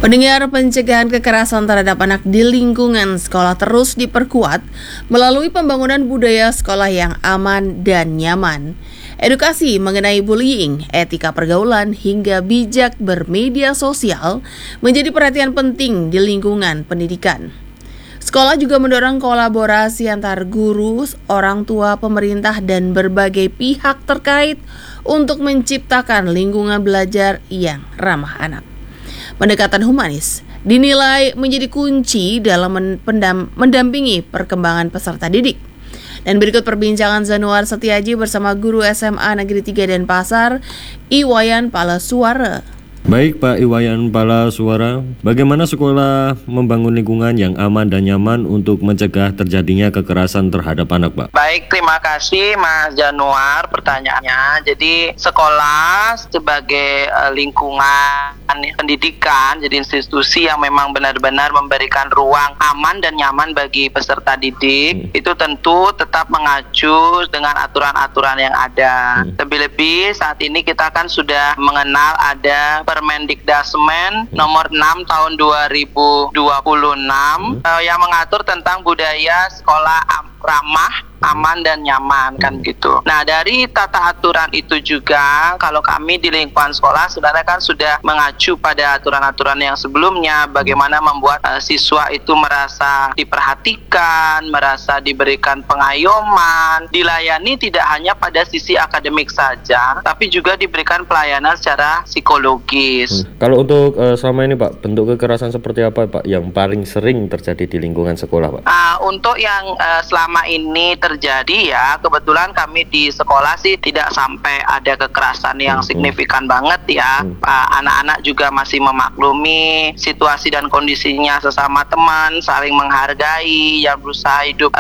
Pendengar, pencegahan kekerasan terhadap anak di lingkungan sekolah terus diperkuat melalui pembangunan budaya sekolah yang aman dan nyaman. Edukasi mengenai bullying, etika pergaulan, hingga bijak bermedia sosial menjadi perhatian penting di lingkungan pendidikan. Sekolah juga mendorong kolaborasi antar guru, orang tua, pemerintah, dan berbagai pihak terkait untuk menciptakan lingkungan belajar yang ramah anak. Pendekatan humanis dinilai menjadi kunci dalam mendampingi perkembangan peserta didik. Dan berikut perbincangan Zanuar Setiaji bersama guru SMA Negeri 3 Denpasar, Iwayan Palasuara. Baik Pak Iwayan Palasuara, bagaimana sekolah membangun lingkungan yang aman dan nyaman untuk mencegah terjadinya kekerasan terhadap anak, Pak? Baik, terima kasih Mas Januar pertanyaannya. Jadi sekolah sebagai lingkungan pendidikan, jadi institusi yang memang benar-benar memberikan ruang aman dan nyaman bagi peserta didik, itu tentu tetap mengacu dengan aturan-aturan yang ada. Lebih-lebih saat ini kita kan sudah mengenal ada Permendikdasmen nomor 6 tahun 2026 yang mengatur tentang budaya sekolah ramah, aman dan nyaman kan gitu. Nah, dari tata aturan itu juga kalau kami di lingkungan sekolah sebenarnya kan sudah mengacu pada aturan-aturan yang sebelumnya, bagaimana membuat siswa itu merasa diperhatikan, merasa diberikan pengayoman, dilayani tidak hanya pada sisi akademik saja, tapi juga diberikan pelayanan secara psikologis. Kalau untuk selama ini Pak, bentuk kekerasan seperti apa Pak yang paling sering terjadi di lingkungan sekolah Pak? Untuk yang selama ini terjadi ya, kebetulan kami di sekolah sih tidak sampai ada kekerasan yang signifikan banget ya. Anak-anak juga masih memaklumi situasi dan kondisinya sesama teman, saling menghargai, yang berusaha hidup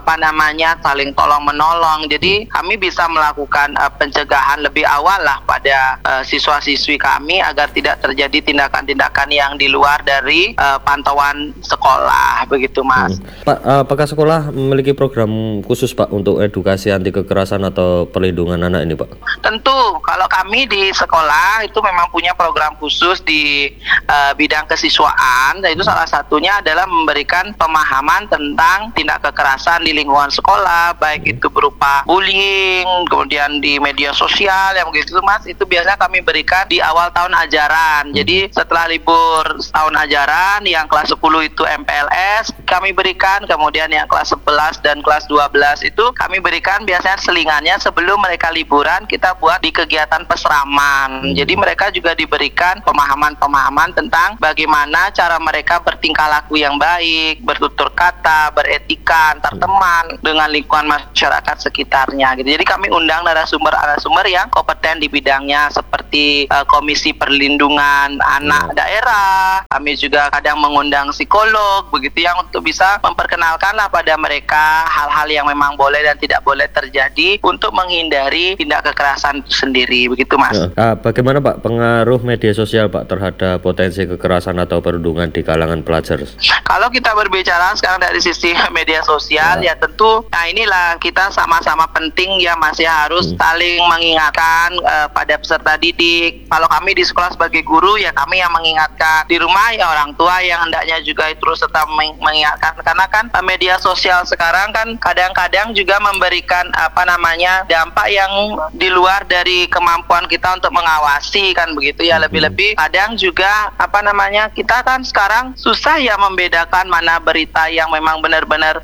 saling tolong menolong. Jadi kami bisa melakukan pencegahan lebih awal lah pada siswa-siswi kami agar tidak terjadi tindakan-tindakan yang di luar dari pantauan sekolah, begitu Mas. Pak, apakah sekolah memiliki program khusus Pak untuk edukasi anti kekerasan atau perlindungan anak ini Pak? Tentu, kalau kami di sekolah itu memang punya program khusus di bidang kesiswaan, dan itu salah satunya adalah memberikan pemahaman tentang tindak kekerasan di lingkungan sekolah, baik itu berupa bullying, kemudian di media sosial, yang begitu Mas, itu biasanya kami berikan di awal tahun ajaran. Jadi setelah libur tahun ajaran, yang kelas 10 itu MPLS kami berikan, kemudian yang kelas 11 dan kelas 12 itu kami berikan biasanya selingannya sebelum mereka liburan kita buat di kegiatan pesraman. Jadi mereka juga diberikan pemahaman-pemahaman tentang bagaimana cara mereka bertingkah laku yang baik, bertutur kata, beretika antar teman dengan lingkungan masyarakat sekitarnya gitu. Jadi kami undang narasumber-narasumber yang kompeten di bidangnya seperti Komisi Perlindungan Anak Daerah. Kami juga kadang mengundang psikolog begitu yang untuk bisa memperkenalkanlah pada mereka hal-hal yang memang boleh dan tidak boleh terjadi untuk menghindari tindak kekerasan itu sendiri, begitu Mas. Bagaimana Pak pengaruh media sosial Pak terhadap potensi kekerasan atau perundungan di kalangan pelajar? Kalau kita berbicara sekarang dari sisi media sosial ya tentu, inilah kita sama-sama penting ya Mas ya, harus saling mengingatkan pada peserta didik. Kalau kami di sekolah sebagai guru ya kami yang mengingatkan, di rumah ya orang tua yang hendaknya juga terus tetap mengingatkan, karena kan media sosial sekarang kan kadang-kadang juga memberikan dampak yang di luar dari kemampuan kita untuk mengawasi kan begitu ya. Lebih-lebih kadang juga kita kan sekarang susah ya membedakan mana berita yang memang benar-benar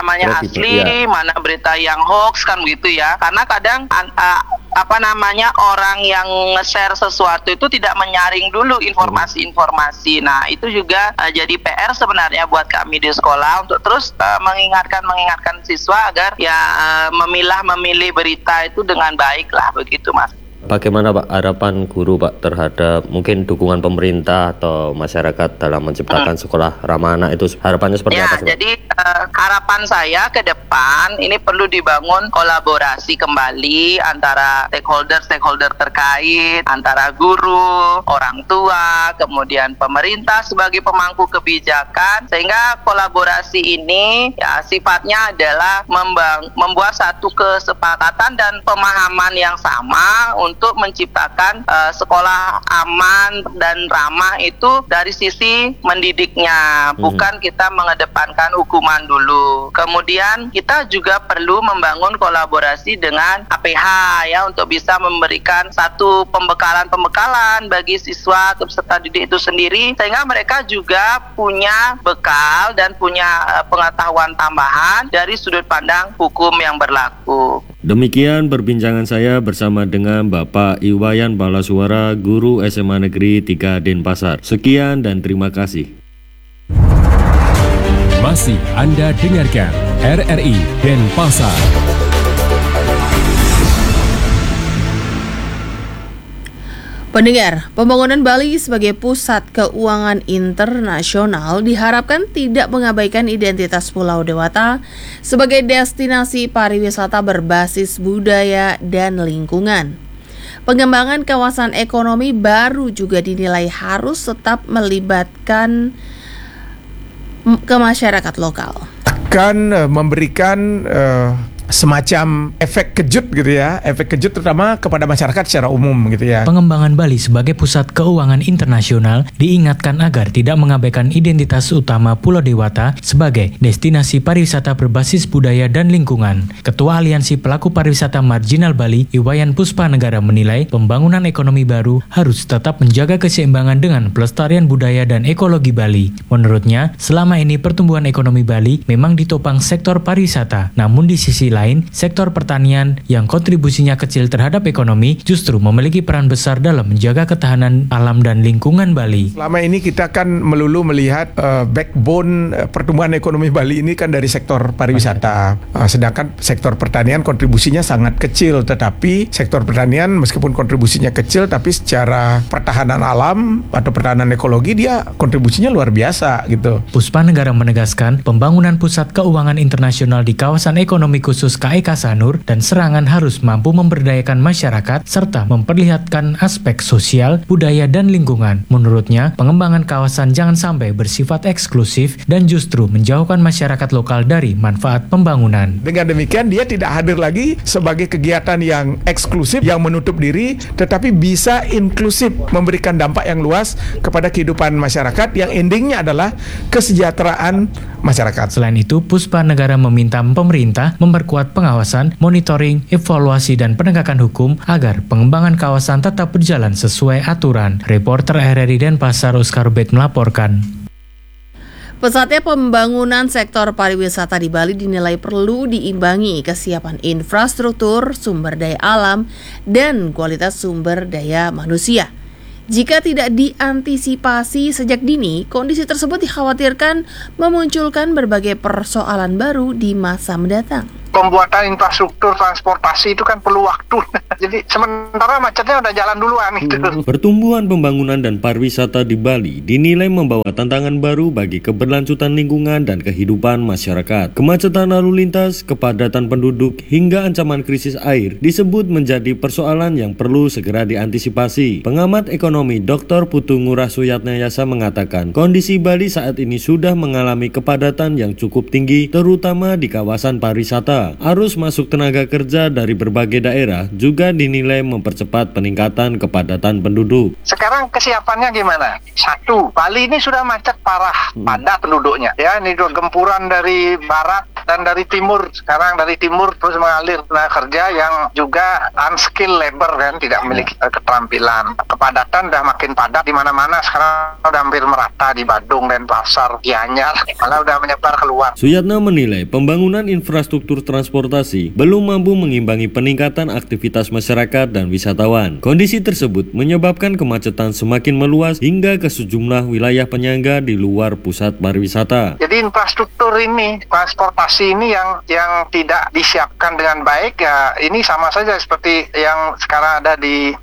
asli, mana berita yang hoax kan begitu ya. Karena kadang orang yang nge-share sesuatu itu tidak menyaring dulu informasi-informasi. Nah, itu juga jadi PR sebenarnya buat kami di sekolah untuk terus mengingatkan siswa agar memilih berita itu dengan baik lah, begitu Mas. Bagaimana Pak harapan guru Pak terhadap mungkin dukungan pemerintah atau masyarakat dalam menciptakan sekolah ramah anak itu, harapannya seperti apa sih Pak? Jadi harapan saya ke depan ini perlu dibangun kolaborasi kembali antara stakeholder terkait, antara guru, orang tua, kemudian pemerintah sebagai pemangku kebijakan, sehingga kolaborasi ini ya sifatnya adalah membuat satu kesepakatan dan pemahaman yang sama untuk menciptakan sekolah aman dan ramah itu dari sisi mendidiknya, bukan kita mengedepankan hukuman dulu. Kemudian kita juga perlu membangun kolaborasi dengan APH ya untuk bisa memberikan satu pembekalan bagi siswa atau peserta didik itu sendiri, sehingga mereka juga punya bekal dan punya pengetahuan tambahan dari sudut pandang hukum yang berlaku. Demikian perbincangan saya bersama dengan Bapak Iwayan Balasuara, Guru SMA Negeri 3 Denpasar. Sekian dan terima kasih. Masih Anda dengarkan RRI Denpasar. Pendengar, pembangunan Bali sebagai pusat keuangan internasional diharapkan tidak mengabaikan identitas Pulau Dewata sebagai destinasi pariwisata berbasis budaya dan lingkungan. Pengembangan kawasan ekonomi baru juga dinilai harus tetap melibatkan ke masyarakat lokal. Akan memberikan semacam efek kejut gitu ya, efek kejut terutama kepada masyarakat secara umum gitu ya. Pengembangan Bali sebagai pusat keuangan internasional diingatkan agar tidak mengabaikan identitas utama Pulau Dewata sebagai destinasi pariwisata berbasis budaya dan lingkungan. Ketua Aliansi Pelaku Pariwisata Marginal Bali, Iwayan Puspanegara menilai pembangunan ekonomi baru harus tetap menjaga keseimbangan dengan pelestarian budaya dan ekologi Bali. Menurutnya, selama ini pertumbuhan ekonomi Bali memang ditopang sektor pariwisata, namun di sisi lain sektor pertanian yang kontribusinya kecil terhadap ekonomi justru memiliki peran besar dalam menjaga ketahanan alam dan lingkungan Bali. Selama ini kita kan melulu melihat backbone pertumbuhan ekonomi Bali ini kan dari sektor pariwisata. Sedangkan sektor pertanian kontribusinya sangat kecil, tetapi sektor pertanian meskipun kontribusinya kecil tapi secara pertahanan alam atau pertahanan ekologi dia kontribusinya luar biasa gitu. Puspanegara menegaskan pembangunan pusat keuangan internasional di kawasan ekonomi khusus KEK Sanur dan Serangan harus mampu memberdayakan masyarakat serta memperlihatkan aspek sosial, budaya, dan lingkungan. Menurutnya, pengembangan kawasan jangan sampai bersifat eksklusif dan justru menjauhkan masyarakat lokal dari manfaat pembangunan. Dengan demikian, dia tidak hadir lagi sebagai kegiatan yang eksklusif, yang menutup diri, tetapi bisa inklusif, memberikan dampak yang luas kepada kehidupan masyarakat yang endingnya adalah kesejahteraan masyarakat. Selain itu, Puspanegara meminta pemerintah memperkuat pengawasan, monitoring, evaluasi, dan penegakan hukum agar pengembangan kawasan tetap berjalan sesuai aturan. Reporter RRI Denpasar Oscar Bek melaporkan. Pesatnya pembangunan sektor pariwisata di Bali dinilai perlu diimbangi kesiapan infrastruktur, sumber daya alam, dan kualitas sumber daya manusia. Jika tidak diantisipasi sejak dini, kondisi tersebut dikhawatirkan memunculkan berbagai persoalan baru di masa mendatang. Pembuatan infrastruktur transportasi itu kan perlu waktu. Jadi sementara macetnya udah jalan duluan gitu. Pertumbuhan pembangunan dan pariwisata di Bali dinilai membawa tantangan baru bagi keberlanjutan lingkungan dan kehidupan masyarakat. Kemacetan lalu lintas, kepadatan penduduk, hingga ancaman krisis air disebut menjadi persoalan yang perlu segera diantisipasi. Pengamat ekonomi Dr. Putu Ngurah Suyatnayasa mengatakan, kondisi Bali saat ini sudah mengalami kepadatan yang cukup tinggi, terutama di kawasan pariwisata. Arus masuk tenaga kerja dari berbagai daerah juga dinilai mempercepat peningkatan kepadatan penduduk. Sekarang kesiapannya gimana? Satu, Bali ini sudah macet parah, padat penduduknya. Ya, ini gempuran dari barat dan dari timur. Sekarang dari timur terus mengalir tenaga kerja yang juga unskilled labor kan, tidak memiliki keterampilan. Kepadatan udah makin padat di mana-mana. Sekarang udah hampir merata di Badung, Denpasar, Gianyar, malah udah menyebar keluar. Suyatna menilai pembangunan infrastruktur transportasi belum mampu mengimbangi peningkatan aktivitas masyarakat dan wisatawan. Kondisi tersebut menyebabkan kemacetan semakin meluas hingga ke sejumlah wilayah penyangga di luar pusat pariwisata. Jadi infrastruktur ini, transportasi ini yang tidak disiapkan dengan baik ya, ini sama saja seperti yang sekarang ada di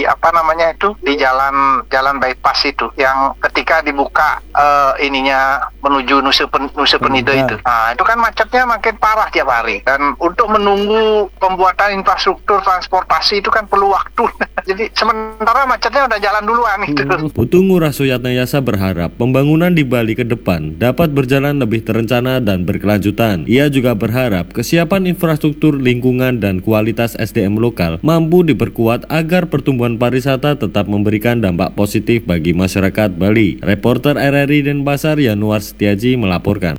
jalan bypass itu, yang ketika dibuka ininya menuju Nusa Penida itu. Nah, itu kan macetnya makin parah tiap hari. Dan untuk menunggu pembuatan infrastruktur transportasi itu kan perlu waktu. Jadi sementara macetnya udah jalan duluan gitu. Putu Ngurah Suyatnayasa berharap pembangunan di Bali ke depan dapat berjalan lebih terencana dan berkelanjutan. Ia juga berharap kesiapan infrastruktur lingkungan dan kualitas SDM lokal mampu diperkuat agar pertumbuhan pariwisata tetap memberikan dampak positif bagi masyarakat Bali. Reporter RRI Denpasar Yanuar Setiaji melaporkan.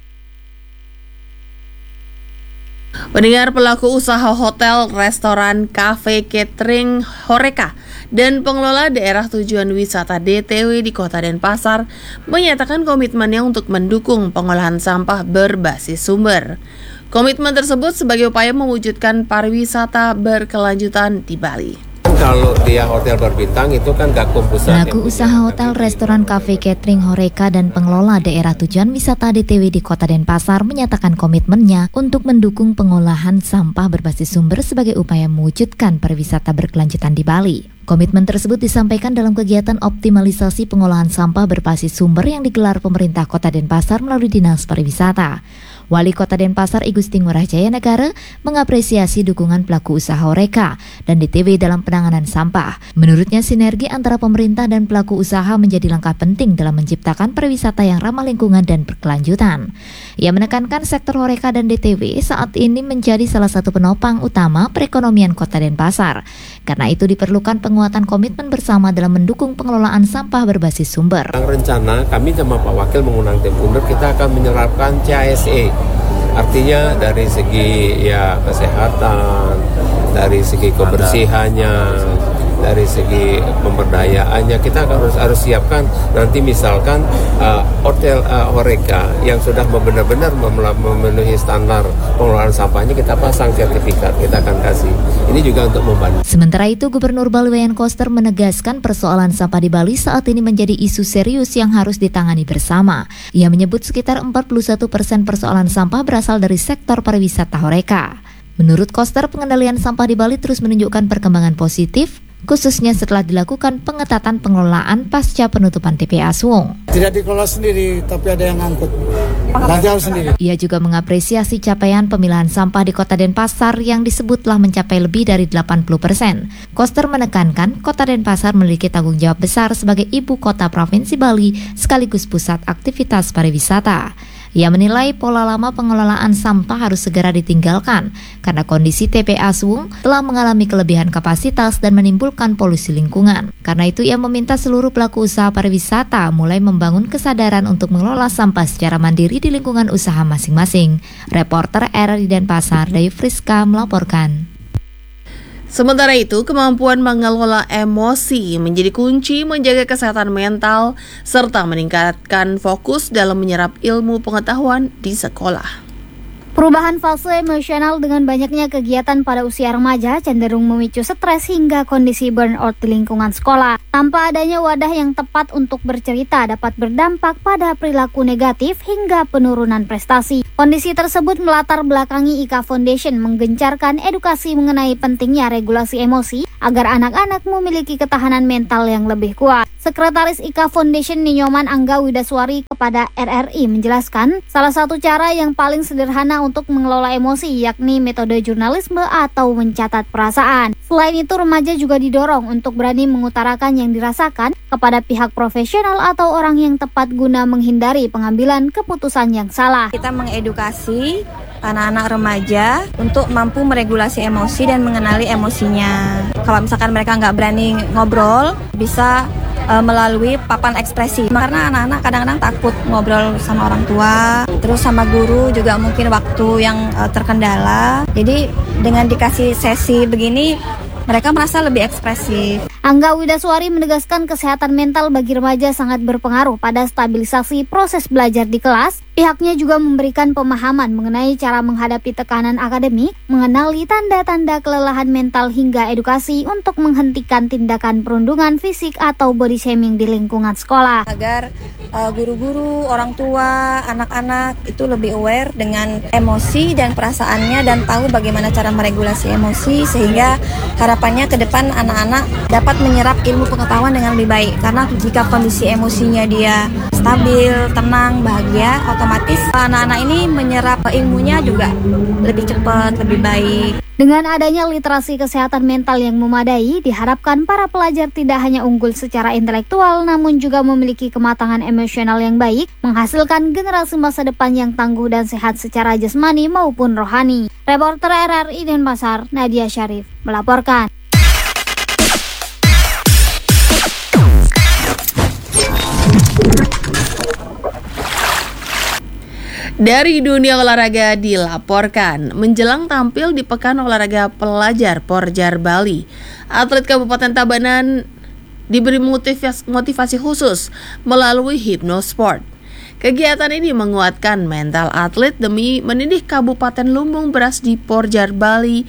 Pendengar, pelaku usaha hotel, restoran, kafe, catering, Horeca, dan pengelola daerah tujuan wisata DTW di Kota Denpasar menyatakan komitmennya untuk mendukung pengolahan sampah berbasis sumber. Komitmen tersebut sebagai upaya mewujudkan pariwisata berkelanjutan di Bali. Kalau dia hotel berbintang itu kan Gakum Pusat. Pelaku usaha hotel, restoran, kafe, catering, Horeca, dan pengelola daerah tujuan wisata DTW di Kota Denpasar menyatakan komitmennya untuk mendukung pengolahan sampah berbasis sumber sebagai upaya mewujudkan pariwisata berkelanjutan di Bali. Komitmen tersebut disampaikan dalam kegiatan optimalisasi pengolahan sampah berbasis sumber yang digelar pemerintah Kota Denpasar melalui Dinas Pariwisata. Wali Kota Denpasar I Gusti Ngurah Jaya Negara mengapresiasi dukungan pelaku usaha Horeca dan DTW dalam penanganan sampah. Menurutnya, sinergi antara pemerintah dan pelaku usaha menjadi langkah penting dalam menciptakan pariwisata yang ramah lingkungan dan berkelanjutan. Ia menekankan sektor Horeca dan DTW saat ini menjadi salah satu penopang utama perekonomian Kota Denpasar. Karena itu diperlukan penguatan komitmen bersama dalam mendukung pengelolaan sampah berbasis sumber. Rencana kami sama Pak Wakil mengundang tim Pundut, kita akan menerapkan CSE. Artinya dari segi kesehatan, dari segi kebersihannya, dari segi pemberdayaannya, kita harus siapkan nanti misalkan hotel Horeca yang sudah benar-benar memenuhi standar pengelolaan sampahnya, kita pasang sertifikat, kita akan kasih. Ini juga untuk membantu. Sementara itu, Gubernur Bali Wayan Koster menegaskan persoalan sampah di Bali saat ini menjadi isu serius yang harus ditangani bersama. Ia menyebut sekitar 41% persoalan sampah berasal dari sektor pariwisata Horeca. Menurut Koster, pengendalian sampah di Bali terus menunjukkan perkembangan positif, khususnya setelah dilakukan pengetatan pengelolaan pasca penutupan TPA Suwung. Tidak dikelola sendiri, tapi ada yang ngangkut. Nanti harus sendiri. Ia juga mengapresiasi capaian pemilahan sampah di Kota Denpasar yang disebutlah mencapai lebih dari 80%. Koster menekankan Kota Denpasar memiliki tanggung jawab besar sebagai ibu kota Provinsi Bali sekaligus pusat aktivitas pariwisata. Ia menilai pola lama pengelolaan sampah harus segera ditinggalkan karena kondisi TPA Suwung telah mengalami kelebihan kapasitas dan menimbulkan polusi lingkungan. Karena itu ia meminta seluruh pelaku usaha pariwisata mulai membangun kesadaran untuk mengelola sampah secara mandiri di lingkungan usaha masing-masing. Reporter RRI Denpasar, Dayu Friska melaporkan. Sementara itu, kemampuan mengelola emosi menjadi kunci menjaga kesehatan mental serta meningkatkan fokus dalam menyerap ilmu pengetahuan di sekolah. Perubahan fase emosional dengan banyaknya kegiatan pada usia remaja cenderung memicu stres hingga kondisi burnout di lingkungan sekolah. Tanpa adanya wadah yang tepat untuk bercerita dapat berdampak pada perilaku negatif hingga penurunan prestasi. Kondisi tersebut melatar belakangi IKA Foundation menggencarkan edukasi mengenai pentingnya regulasi emosi agar anak-anak memiliki ketahanan mental yang lebih kuat. Sekretaris IKA Foundation Ninyoman Angga Widaswari kepada RRI menjelaskan, salah satu cara yang paling sederhana untuk mengelola emosi yakni metode jurnalisme atau mencatat perasaan. Selain itu, remaja juga didorong untuk berani mengutarakan yang dirasakan kepada pihak profesional atau orang yang tepat guna menghindari pengambilan keputusan yang salah. Kita mengedukasi anak-anak remaja untuk mampu meregulasi emosi dan mengenali emosinya. Kalau misalkan mereka nggak berani ngobrol, bisa melalui papan ekspresi. Karena anak-anak kadang-kadang takut ngobrol sama orang tua, terus sama guru juga mungkin waktu yang terkendala. Jadi dengan dikasih sesi begini, mereka merasa lebih ekspresif. Angga Widaswari menegaskan kesehatan mental bagi remaja sangat berpengaruh pada stabilisasi proses belajar di kelas. Pihaknya juga memberikan pemahaman mengenai cara menghadapi tekanan akademik, mengenali tanda-tanda kelelahan mental hingga edukasi untuk menghentikan tindakan perundungan fisik atau body shaming di lingkungan sekolah. Agar guru-guru, orang tua, anak-anak itu lebih aware dengan emosi dan perasaannya dan tahu bagaimana cara meregulasi emosi sehingga harapannya ke depan anak-anak dapat menyerap ilmu pengetahuan dengan lebih baik. Karena jika kondisi emosinya dia stabil, tenang, bahagia, otomatis anak-anak ini menyerap ilmunya juga lebih cepat, lebih baik. Dengan adanya literasi kesehatan mental yang memadai, diharapkan para pelajar tidak hanya unggul secara intelektual, namun juga memiliki kematangan emosional yang baik, menghasilkan generasi masa depan yang tangguh dan sehat secara jasmani maupun rohani. Reporter RRI Denpasar, Nadia Syarif, melaporkan. Dari dunia olahraga dilaporkan, menjelang tampil di Pekan Olahraga Pelajar Porjar Bali, atlet Kabupaten Tabanan diberi motivasi khusus melalui Hypnosport. Kegiatan ini menguatkan mental atlet demi mendidik Kabupaten Lumbung Beras di Porjar Bali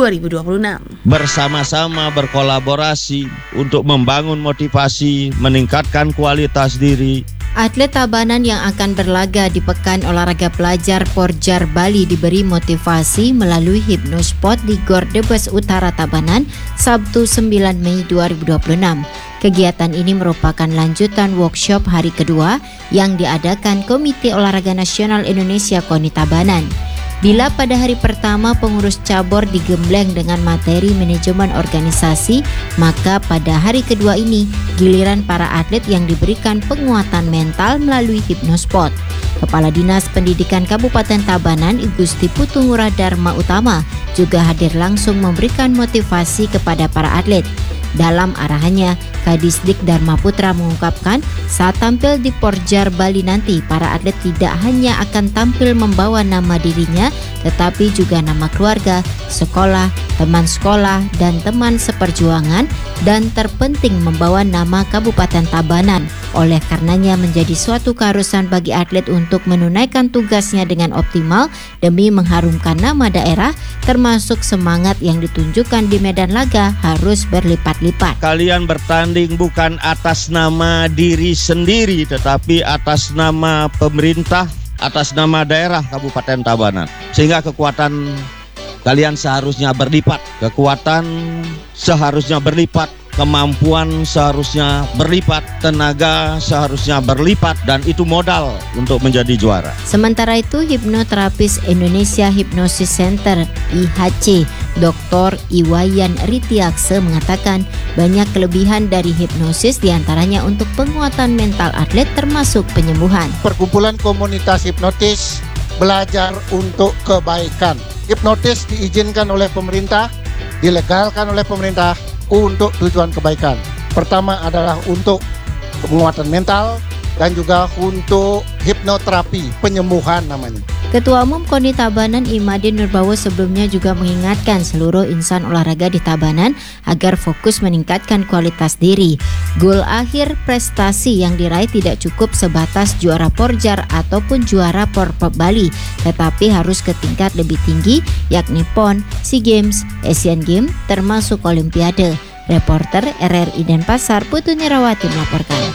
2026. Bersama-sama berkolaborasi untuk membangun motivasi, meningkatkan kualitas diri. Atlet Tabanan yang akan berlaga di Pekan Olahraga Pelajar Porjar Bali diberi motivasi melalui Hypnosport di Gor Debes Utara Tabanan, Sabtu 9 Mei 2026. Kegiatan ini merupakan lanjutan workshop hari kedua yang diadakan Komite Olahraga Nasional Indonesia KONI Tabanan. Bila pada hari pertama pengurus cabur digembleng dengan materi manajemen organisasi, maka pada hari kedua ini giliran para atlet yang diberikan penguatan mental melalui Hypnosport. Kepala Dinas Pendidikan Kabupaten Tabanan, Igusti Putungura Dharma Utama, juga hadir langsung memberikan motivasi kepada para atlet. Dalam arahannya, Kadisdik Dharma Putra mengungkapkan saat tampil di Porjar Bali nanti, para atlet tidak hanya akan tampil membawa nama dirinya, tetapi juga nama keluarga, sekolah, teman sekolah, dan teman seperjuangan, dan terpenting membawa nama Kabupaten Tabanan. Oleh karenanya menjadi suatu keharusan bagi atlet untuk menunaikan tugasnya dengan optimal demi mengharumkan nama daerah, termasuk semangat yang ditunjukkan di medan laga harus berlipat-lipat. Kalian bertanding bukan atas nama diri sendiri, tetapi atas nama pemerintah, atas nama daerah Kabupaten Tabanan. Sehingga kekuatan kalian seharusnya berlipat, kekuatan seharusnya berlipat, kemampuan seharusnya berlipat, tenaga seharusnya berlipat, dan itu modal untuk menjadi juara. Sementara itu, Hipnoterapis Indonesia Hypnosis Center IHC Dr. Iwayan Ritiakse mengatakan banyak kelebihan dari hipnosis, diantaranya untuk penguatan mental atlet termasuk penyembuhan. Perkumpulan komunitas hipnotis belajar untuk kebaikan. Hipnotis diizinkan oleh pemerintah, dilegalkan oleh pemerintah untuk tujuan kebaikan. Pertama adalah untuk penguatan mental dan juga untuk hipnoterapi, penyembuhan namanya. Ketua Umum KONI Tabanan Imade Nurbawo sebelumnya juga mengingatkan seluruh insan olahraga di Tabanan agar fokus meningkatkan kualitas diri. Goal akhir prestasi yang diraih tidak cukup sebatas juara Porjar ataupun juara Porpep Bali, tetapi harus ke tingkat lebih tinggi, yakni PON, SEA Games, Asian Games, termasuk Olimpiade. Reporter RRI Denpasar, Putu Nirawati melaporkan.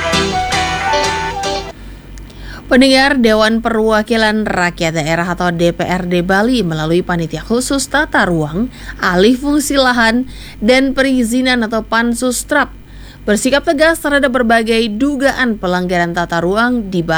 Pendengar, Dewan Perwakilan Rakyat Daerah atau DPRD Bali melalui Panitia Khusus Tata Ruang, Alih Fungsi Lahan, dan Perizinan atau Pansus TRAP bersikap tegas terhadap berbagai dugaan pelanggaran tata ruang di